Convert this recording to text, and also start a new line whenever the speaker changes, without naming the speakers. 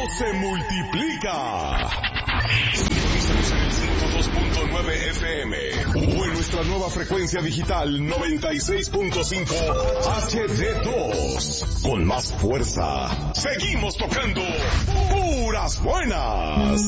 se multiplica. Sintonízanos en el 102.9 FM o en nuestra nueva frecuencia digital 96.5 HD2. Con más fuerza, seguimos tocando puras buenas.